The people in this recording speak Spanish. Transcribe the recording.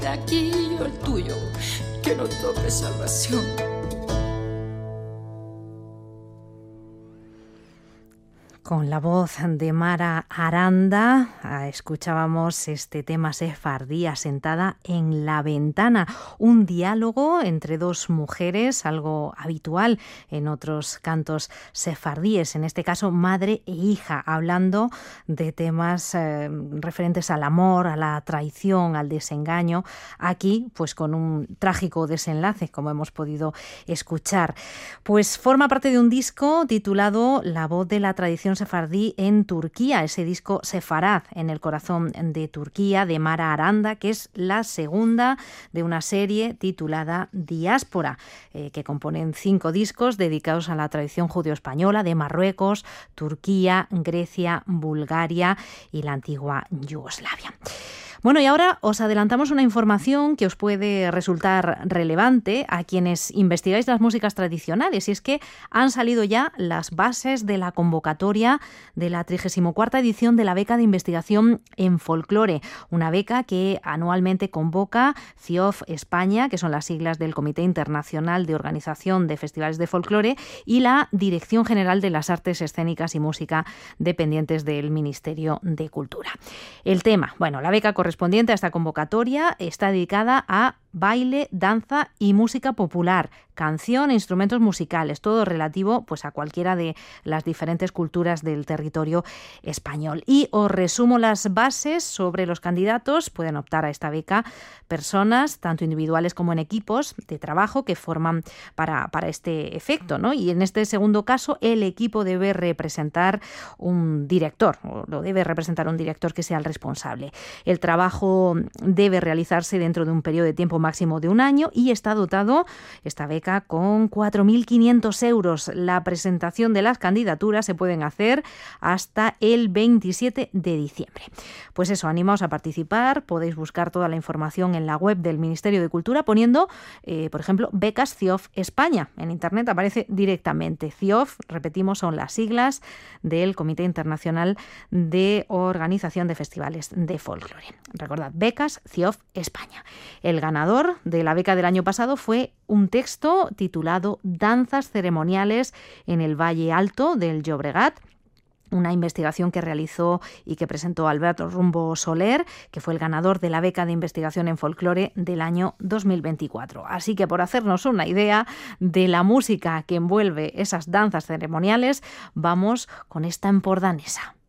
Aquí yo el tuyo, que no toque salvación. Con la voz de Mara Aranda escuchábamos este tema sefardí, Asentada en la ventana, un diálogo entre dos mujeres, algo habitual en otros cantos sefardíes, en este caso madre e hija, hablando de temas referentes al amor, a la traición, al desengaño, aquí pues con un trágico desenlace, como hemos podido escuchar. Pues forma parte de un disco titulado La voz de la tradición sefardí en Turquía, ese disco Sefarad en el corazón de Turquía, de Mara Aranda, que es la segunda de una serie titulada Diáspora, que componen 5 discos dedicados a la tradición judeo-española de Marruecos, Turquía, Grecia, Bulgaria y la antigua Yugoslavia. Bueno, y ahora os adelantamos una información que os puede resultar relevante a quienes investigáis las músicas tradicionales, y es que han salido ya las bases de la convocatoria de la 34ª edición de la beca de investigación en folclore, una beca que anualmente convoca CIOF España, que son las siglas del Comité Internacional de Organización de Festivales de Folclore, y la Dirección General de las Artes Escénicas y Música, dependientes del Ministerio de Cultura. El tema, bueno, la beca correspondiente a esta convocatoria está dedicada a baile, danza y música popular, canción e instrumentos musicales, todo relativo pues a cualquiera de las diferentes culturas del territorio español. Y os resumo las bases sobre los candidatos. Pueden optar a esta beca personas, tanto individuales como en equipos de trabajo que forman para este efecto, ¿no? Y en este segundo caso, el equipo debe representar un director, o lo debe representar un director que sea el responsable. El trabajo debe realizarse dentro de un periodo de tiempo máximo de 1 año y está dotado esta beca con 4.500 euros. La presentación de las candidaturas se pueden hacer hasta el 27 de diciembre. Pues eso, animaos a participar. Podéis buscar toda la información en la web del Ministerio de Cultura poniendo, por ejemplo, becas CIOF España. En internet aparece directamente. CIOF, repetimos, son las siglas del Comité Internacional de Organización de Festivales de Folclore. Recordad, becas CIOF España. El ganador de la beca del año pasado fue un texto titulado Danzas ceremoniales en el Valle Alto del Llobregat, una investigación que realizó y que presentó Alberto Rumbo Soler, que fue el ganador de la beca de investigación en folclore del año 2024. Así que, por hacernos una idea de la música que envuelve esas danzas ceremoniales, vamos con esta empordanesa.